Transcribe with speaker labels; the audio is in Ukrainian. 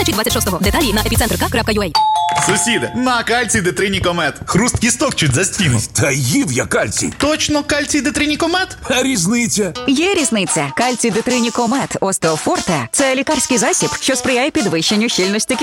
Speaker 1: вночі 26-го. Деталі на epicenter.ua.
Speaker 2: Сусіде, на кальцій Детринікомет. Хруст кісток чуть за стіну.
Speaker 3: Та їв я кальцій.
Speaker 2: Точно кальцій Детринікомет?
Speaker 3: А різниця?
Speaker 4: Є різниця. Кальцій Детринікомет Остеофорте – це лікарський засіб, що сприяє підвищенню щільності